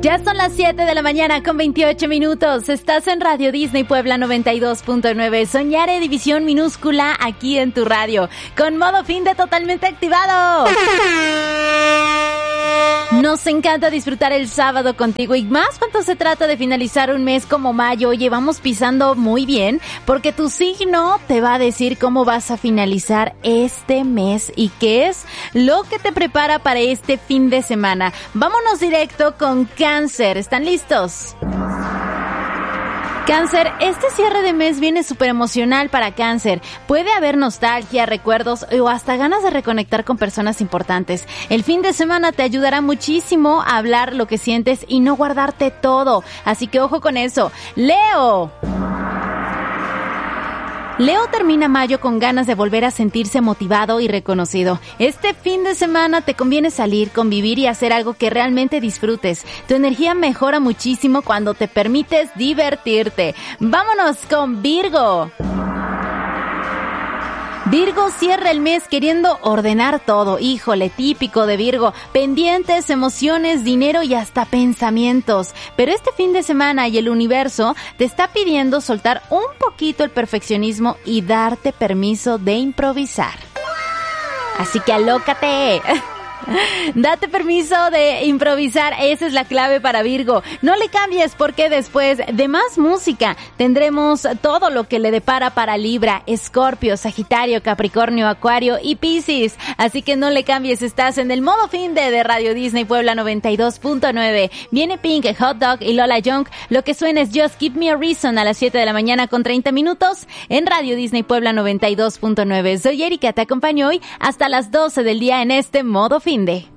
Ya son las 7 de la mañana con 28 minutos. Estás en Radio Disney Puebla 92.9. Soñare División Minúscula aquí en tu radio. Con modo fin de totalmente activado. Nos encanta disfrutar el sábado contigo y más cuando se trata de finalizar un mes como mayo. Oye, vamos pisando muy bien porque tu signo te va a decir cómo vas a finalizar este mes y qué es lo que te prepara para este fin de semana. Vámonos directo con Cáncer. ¿Están listos? Cáncer, este cierre de mes viene súper emocional para Cáncer. Puede haber nostalgia, recuerdos o hasta ganas de reconectar con personas importantes. El fin de semana te ayudará muchísimo a hablar lo que sientes y no guardarte todo. Así que ojo con eso. Leo termina mayo con ganas de volver a sentirse motivado y reconocido. Este fin de semana te conviene salir, convivir y hacer algo que realmente disfrutes. Tu energía mejora muchísimo cuando te permites divertirte. ¡Vámonos con Virgo! Virgo cierra el mes queriendo ordenar todo. Híjole, típico de Virgo. Pendientes, emociones, dinero y hasta pensamientos. Pero este fin de semana y el universo te está pidiendo soltar un poquito el perfeccionismo y darte permiso de improvisar. Así que alócate. Date permiso de improvisar, esa es la clave para Virgo. No le cambies porque después de más música tendremos todo lo que le depara para Libra, Escorpio, Sagitario, Capricornio, Acuario y Piscis. Así que no le cambies, estás en el modo fin de Radio Disney Puebla 92.9. Viene Pink, Hot Dog y Lola Young. Lo que suena es Just Give Me a Reason a las 7 de la mañana con 30 minutos en Radio Disney Puebla 92.9. Soy Erika, te acompaño hoy hasta las 12 del día en este modo fin de.